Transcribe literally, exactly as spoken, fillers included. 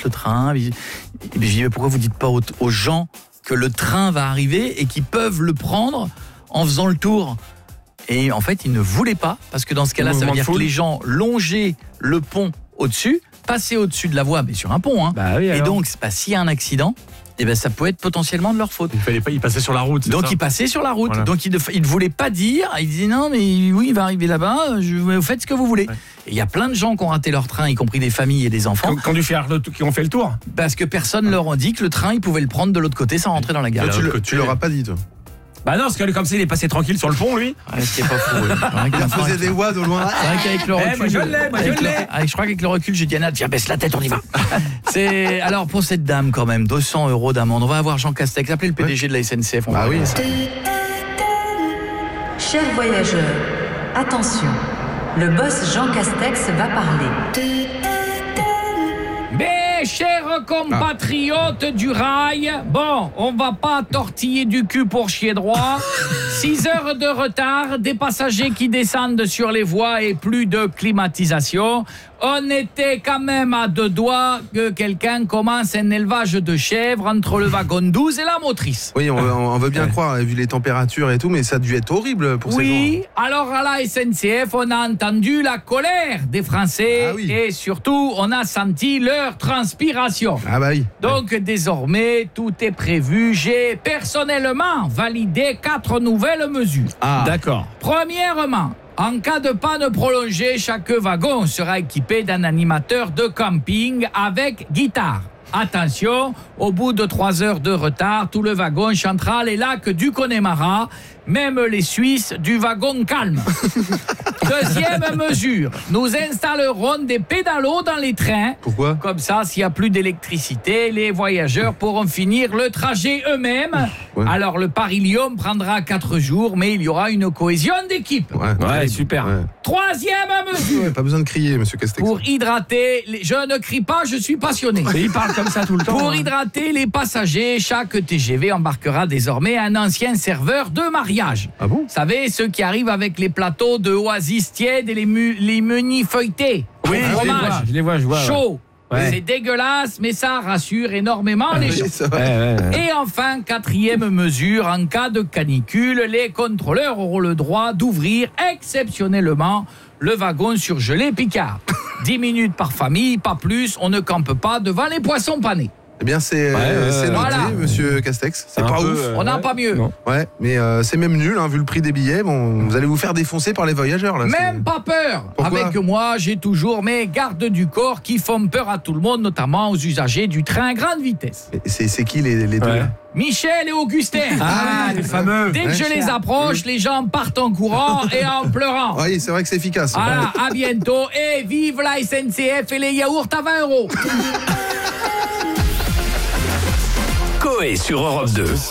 ce train. Et je dis, mais pourquoi vous dites pas aux, aux gens que le train va arriver et qu'ils peuvent le prendre en faisant le tour ? Et en fait, ils ne voulaient pas, parce que dans ce cas-là, ça veut dire que les gens longeaient le pont au-dessus, passaient au-dessus de la voie, mais sur un pont. Hein. Bah oui, et donc, bah, s'il y a un accident, eh ben, ça peut être potentiellement de leur faute. Il fallait pas y passer sur la route. Donc ça ils passaient sur la route. Voilà. Donc ils ne, ils ne voulaient pas dire. Ils disaient non, mais oui, il va arriver là-bas. Je, vous faites ce que vous voulez. Ouais. Et il y a plein de gens qui ont raté leur train, y compris des familles et des enfants. Qui ont, dû faire le, qui ont fait le tour. Parce que personne leur a dit que le train, ils pouvaient le prendre de l'autre côté sans rentrer dans la gare. Tu, le, tu leur as pas dit, toi? Bah non, parce que comme ça, il est passé tranquille sur le pont, lui. Ouais, ce qui est pas fou. Ouais. Il faisait des wads au loin. C'est vrai qu'avec le recul, eh, moi je l'ai, moi je l'ai. Le, je crois qu'avec le recul, j'ai dit à Nat, tiens, baisse la tête, on y va. C'est alors pour cette dame quand même, deux cents euros d'amende. On va avoir Jean Castex, appelez le P D G ouais. de la S N C F. On ah oui. Ça. Chers voyageurs, attention, le boss Jean Castex va parler. Mes chers compatriotes ah. du rail, bon, on va pas tortiller du cul pour chier droit. six heures de retard, des passagers qui descendent sur les voies et plus de climatisation. On était quand même à deux doigts que quelqu'un commence un élevage de chèvres entre le wagon douze et la motrice. Oui, on, on veut bien ouais. croire, vu les températures et tout, mais ça a dû être horrible pour oui, ces gens. Oui, alors à la S N C F, on a entendu la colère des Français ah oui. et surtout, on a senti leur transpiration. Ah bah oui. Donc ouais. désormais, tout est prévu. J'ai personnellement validé quatre nouvelles mesures. Ah, d'accord. Premièrement, en cas de panne prolongée, chaque wagon sera équipé d'un animateur de camping avec guitare. Attention, au bout de trois heures de retard, tout le wagon chantera les lacs du Connemara, même les Suisses du wagon calme. Deuxième mesure, nous installerons des pédalos dans les trains. Pourquoi ? Comme ça, s'il n'y a plus d'électricité, les voyageurs pourront finir le trajet eux-mêmes. Ouais. Alors le Paris-Lyon prendra quatre jours, mais il y aura une cohésion d'équipe. Ouais, ouais super. Ouais. Troisième mesure. Ouais, pas besoin de crier, monsieur Castex. Pour hydrater, les... je ne crie pas, je suis passionné. Il parle comme ça tout le temps. Pour hein. hydrater les passagers, chaque T G V embarquera désormais un ancien serveur de mariage. Ah bon ? Vous savez, ceux qui arrivent avec les plateaux de oasis tièdes et les, mu- les menus feuilletés. Oui, ah, je les vois, je les vois, je vois. Chaud. Ouais. C'est dégueulasse, mais ça rassure énormément les gens. Oui, ouais, ouais, ouais. Et enfin, quatrième mesure, en cas de canicule, les contrôleurs auront le droit d'ouvrir exceptionnellement le wagon surgelé Picard. dix minutes par famille, pas plus, on ne campe pas devant les poissons panés. Eh bien, c'est, ouais, euh, c'est noté, voilà. monsieur Castex. C'est un pas peu, ouf. Euh, on n'a ouais. pas mieux. Non. Ouais, mais euh, c'est même nul, hein, vu le prix des billets. Bon, vous allez vous faire défoncer par les voyageurs, là. Même c'est... pas peur. Pourquoi ? Avec moi, j'ai toujours mes gardes du corps qui font peur à tout le monde, notamment aux usagers du train grande vitesse. C'est, c'est qui les, les deux ouais. là ? Michel et Augustin. Ah, les fameux. Dès que ouais. je les approche, les gens partent en courant et en pleurant. Oui, c'est vrai que c'est efficace. Voilà, à bientôt et vive la S N C F et les yaourts à vingt euros. Coé sur Europe deux.